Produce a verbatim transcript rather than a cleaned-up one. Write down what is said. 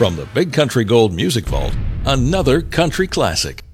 From the Big Country Gold Music Vault, another country classic.